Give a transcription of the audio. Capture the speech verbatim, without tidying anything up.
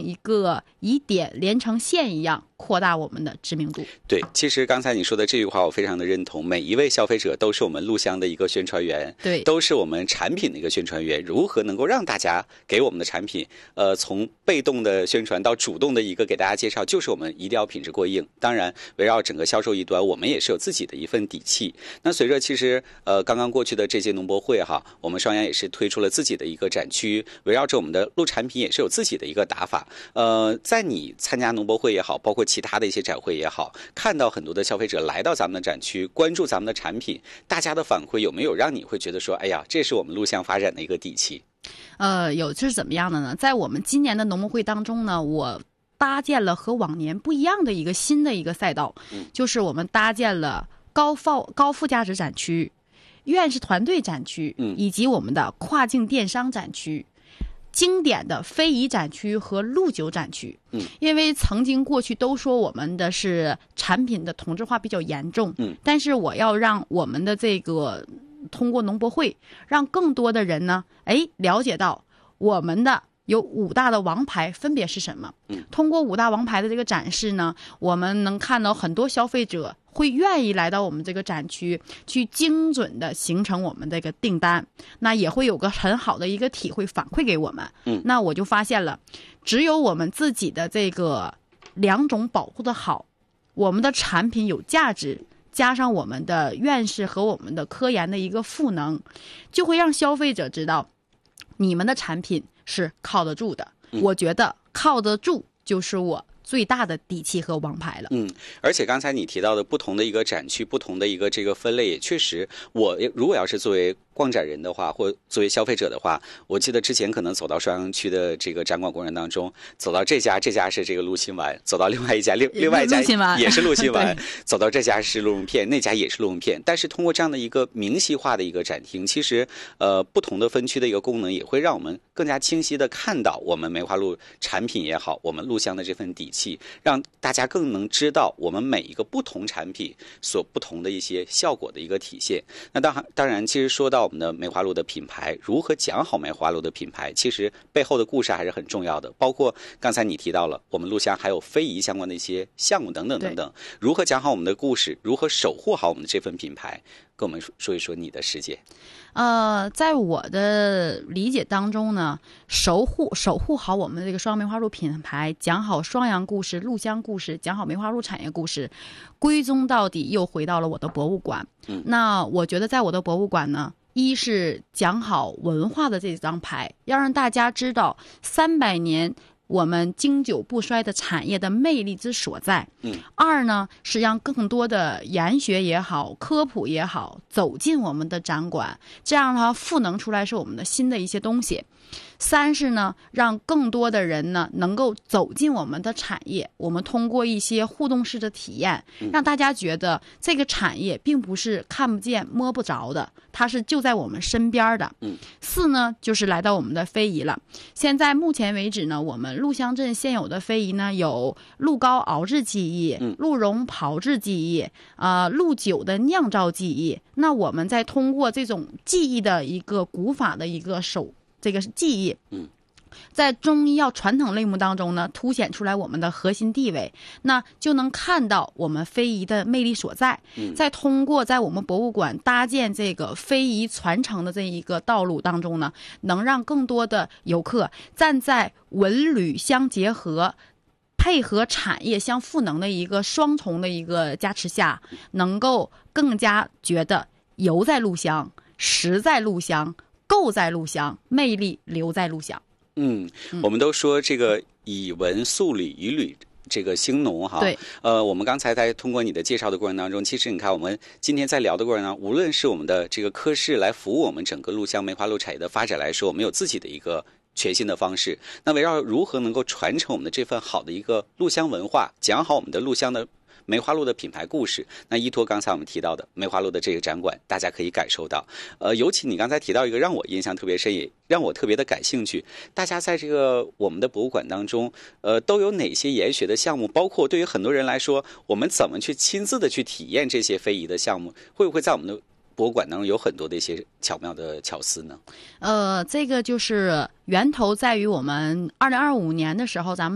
一个以点连成线一样扩大我们的知名度。 对，其实刚才你说的这句话我非常的认同，每一位消费者都是我们录香的一个宣传员， 对， 都是我们产品的一个宣传员。如何能够让大家给我们的产品呃，从被动的宣传到主动的一个给大家介绍，就是我们一定要品质过硬。当然围绕整个销售一端，我们也是有自己的一份底气。那随着其实呃刚刚过去的这届农博会哈，我们双阳也是推出了自己的一个展区，围绕着我们的录产品也是有自己的一个打法。呃，在你参加农博会也好，包括其他的一些展会也好，看到很多的消费者来到咱们的展区，关注咱们的产品，大家的反馈有没有让你会觉得说，哎呀，这是我们录香发展的一个底气？ 呃，有，这是怎么样的呢？在我们今年的农博会当中呢，我搭建了和往年不一样的一个新的一个赛道， 嗯、 就是我们搭建了高附高附加值展区、院士团队展区， 嗯， 以及我们的跨境电商展区。经典的非遗展区和陆酒展区， 嗯， 因为曾经过去都说我们的是产品的同质化比较严重， 嗯， 但是我要让我们的这个通过农博会，让更多的人呢，哎，了解到我们的有五大的王牌分别是什么。 嗯， 通过五大王牌的这个展示呢，我们能看到很多消费者会愿意来到我们这个展区，去精准的形成我们这个订单，那也会有个很好的一个体会反馈给我们。 嗯， 那我就发现了，只有我们自己的这个两种保护的好，我们的产品有价值，加上我们的院士和我们的科研的一个赋能，就会让消费者知道你们的产品是靠得住的。 嗯、 我觉得靠得住就是我最大的底气和王牌了。 嗯，而且刚才你提到的不同的一个展区，不同的一个这个分类，也确实，我如果要是作为逛展人的话，或作为消费者的话，我记得之前可能走到双阳区的这个展馆过程当中，走到这家，这家是这个陆心丸，走到另外一家，另另外一家也是陆心丸，走到这家是鹿茸片，那家也是鹿茸片。但是通过这样的一个明细化的一个展厅，其实呃不同的分区的一个功能，也会让我们更加清晰的看到我们梅花鹿产品也好，我们录香的这份底气，让大家更能知道我们每一个不同产品所不同的一些效果的一个体现。那当然，当然，其实说到我们的梅花鹿的品牌，如何讲好梅花鹿的品牌，其实背后的故事还是很重要的。包括刚才你提到了，我们录香还有非遗相关的一些项目等等等等，如何讲好我们的故事，如何守护好我们的这份品牌，跟我们说一说你的世界。 呃，在我的理解当中呢，守护守护好我们的这个双阳梅花鹿品牌，讲好双阳故事、录香故事，讲好梅花鹿产业故事，归宗到底又回到了我的博物馆。 嗯， 那我觉得在我的博物馆呢，一是讲好文化的这张牌，要让大家知道三百年我们经久不衰的产业的魅力之所在。 嗯， 二呢是让更多的研学也好，科普也好，走进我们的展馆，这样的话赋能出来是我们的新的一些东西。三是呢，让更多的人呢能够走进我们的产业，我们通过一些互动式的体验，让大家觉得这个产业并不是看不见摸不着的，它是就在我们身边的。 嗯， 四呢就是来到我们的非遗了。现在目前为止呢，我们鹿乡镇现有的非遗呢有鹿膏熬制技艺、鹿茸炮制技艺、呃鹿酒的酿造技艺。那我们再通过这种技艺的一个古法的一个手这个技艺， 嗯， 在中医药传统类目当中呢，凸显出来我们的核心地位，那就能看到我们非遗的魅力所在。 嗯， 再通过在我们博物馆搭建这个非遗传承的这一个道路当中呢，能让更多的游客站在文旅相结合，配合产业相赋能的一个双重的一个加持下，能够更加觉得游在鹿乡，食在鹿乡，购在鹿乡，魅力留在鹿乡。 嗯，我们都说这个以文塑礼，以旅这个兴农哈。 对。 呃，我们刚才在通过你的介绍的过程当中，其实你看我们今天在聊的过程当中，无论是我们的这个科室来服务我们整个鹿乡梅花鹿产业的发展来说，我们有自己的一个全新的方式。那围绕如何能够传承我们的这份好的一个鹿乡文化，讲好我们的鹿乡的梅花鹿的品牌故事，那依托刚才我们提到的梅花鹿的这个展馆，大家可以感受到。呃，尤其你刚才提到一个让我印象特别深，也让我特别的感兴趣。大家在这个我们的博物馆当中，呃，都有哪些研学的项目？包括对于很多人来说，我们怎么去亲自的去体验这些非遗的项目？会不会在我们的博物馆当中有很多的一些巧妙的巧思呢？ 呃，这个就是源头在于我们二零二五年的时候，咱们